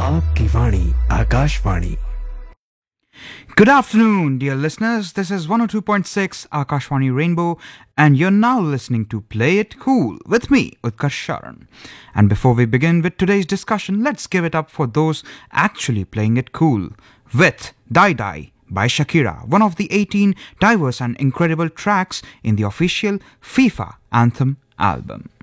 आपकी वाणी Akashvani. Good afternoon, dear listeners. This is 102.6 Akashwani Rainbow, and you're now listening to Play It Cool with me, Utkarsh Sharan. And before we begin with today's discussion, let's give it up for those actually playing it cool with Die Die by Shakira, one of the 18 diverse and incredible tracks in the official FIFA Anthem album.